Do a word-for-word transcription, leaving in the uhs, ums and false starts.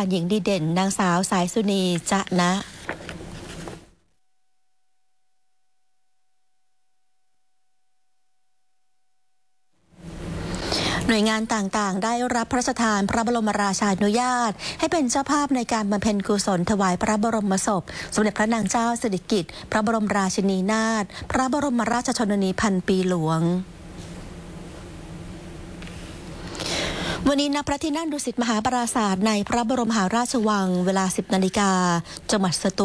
การหญิงดีเด่นนางสาวสายสุนีจะนะหน่วยงานต่างๆได้รับพระราชทานพระบรมราชานุญาตให้เป็นเจ้าภาพในการบำเพ็ญกุศลถวายพระบรมศพสมเด็จพระนางเจ้าสิริกิติ์พระบรมราชินีนาถพระบรมราชชนนีพันปีหลวงวันนี้ณพระที่นั่งดุสิตมหาปราสาทในพระบรมมหาราชวังเวลา สิบนาฬิกาจังหวัดสตูล